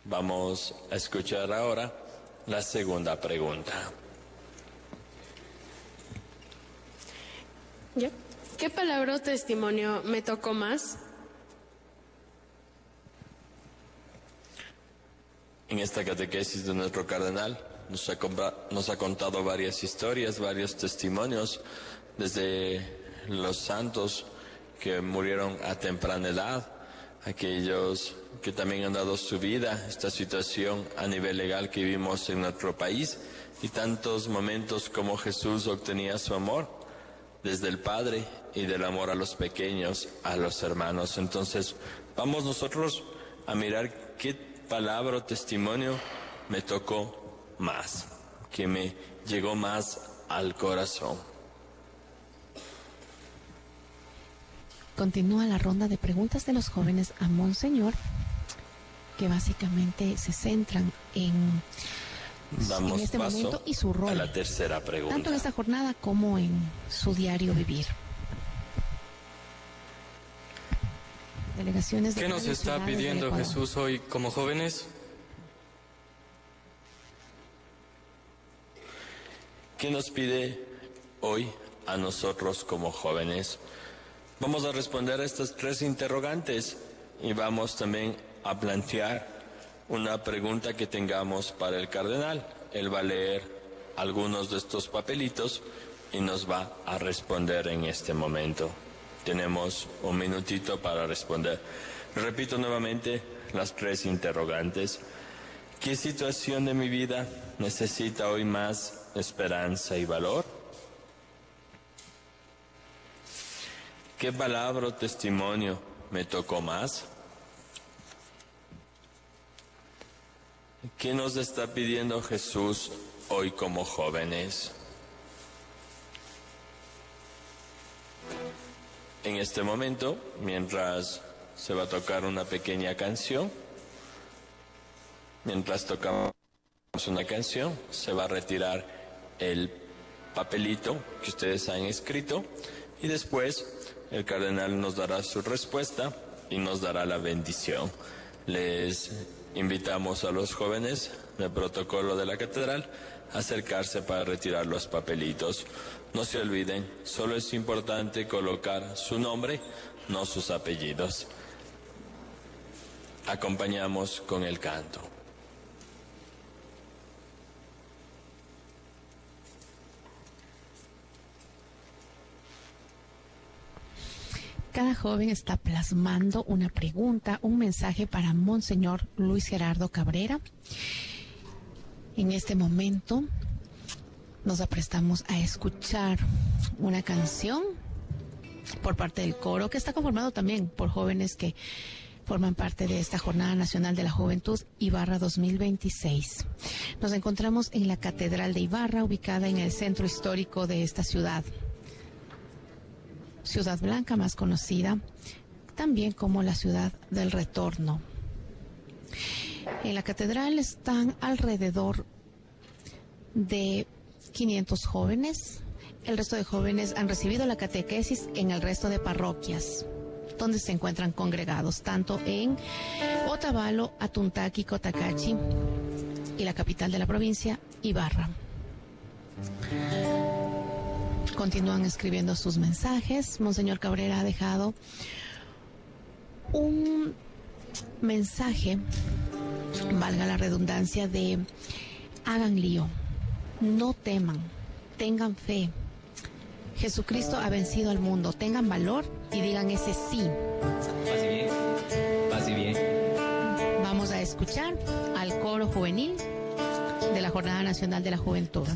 Vamos a escuchar ahora la segunda pregunta. ¿Ya? ¿Qué palabra o testimonio me tocó más? En esta catequesis de nuestro cardenal nos ha contado varias historias, varios testimonios, desde los santos que murieron a temprana edad, aquellos que también han dado su vida, esta situación a nivel legal que vivimos en nuestro país, y tantos momentos como Jesús obtenía su amor desde el Padre y del amor a los pequeños, a los hermanos. Entonces, vamos nosotros a mirar qué palabra o testimonio me tocó más, que me llegó más al corazón. Continúa la ronda de preguntas de los jóvenes a Monseñor, que básicamente se centran en este momento y su rol, a la tercera pregunta, tanto en esta jornada como en su diario vivir. Delegaciones de ¿Qué nos está pidiendo Jesús hoy como jóvenes? ¿Qué nos pide hoy a nosotros como jóvenes? Vamos a responder a estas tres interrogantes y vamos también a plantear una pregunta que tengamos para el cardenal. Él va a leer algunos de estos papelitos y nos va a responder en este momento. Tenemos un minutito para responder. Repito nuevamente las tres interrogantes. ¿Qué situación de mi vida necesita hoy más esperanza y valor? ¿Qué palabra o testimonio me tocó más? ¿Qué nos está pidiendo Jesús hoy como jóvenes? En este momento, mientras se va a tocar una pequeña canción, mientras tocamos una canción, se va a retirar el papelito que ustedes han escrito y después el cardenal nos dará su respuesta y nos dará la bendición. Les invitamos a los jóvenes del protocolo de la catedral a acercarse para retirar los papelitos. No se olviden, solo es importante colocar su nombre, no sus apellidos. Acompañamos con el canto. Cada joven está plasmando una pregunta, un mensaje para Monseñor Luis Gerardo Cabrera. En este momento nos aprestamos a escuchar una canción por parte del coro, que está conformado también por jóvenes que forman parte de esta Jornada Nacional de la Juventud Ibarra 2026. Nos encontramos en la Catedral de Ibarra, ubicada en el centro histórico de esta ciudad. Ciudad Blanca, más conocida también como la Ciudad del Retorno. En la catedral están alrededor de 500 jóvenes. El resto de jóvenes han recibido la catequesis en el resto de parroquias donde se encuentran congregados, tanto en Otavalo, Atuntaqui, Cotacachi y la capital de la provincia, Ibarra. Continúan escribiendo sus mensajes. Monseñor Cabrera ha dejado un mensaje, valga la redundancia, de hagan lío, no teman, tengan fe. Jesucristo ha vencido al mundo, tengan valor y digan ese sí. Pase bien, pase bien. Vamos a escuchar al coro juvenil de la Jornada Nacional de la Juventud.